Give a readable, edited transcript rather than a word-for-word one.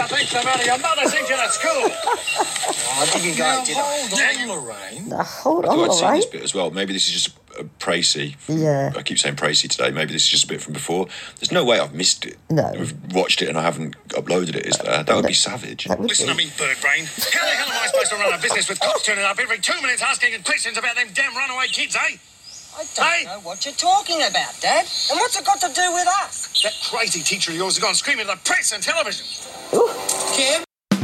you think so out of your mother sent you to school? I didn't go, did I? Hold on, Lorraine. Hold I on, thought I'd seen Lorraine. this bit as well. Maybe this is just Pracy. Yeah. I keep saying Pracy today. Maybe this is just a bit from before. There's no way I've missed it. No. We've watched it and I haven't uploaded it, is there? That would be savage. That would Listen be. to me, bird brain. How the hell am I supposed to run a business with cops turning up every 2 minutes asking questions about them damn runaway kids, eh? I don't know what you're talking about, Dad. And what's it got to do with us? That crazy teacher of yours has gone screaming to the press and television. Ooh. Kim?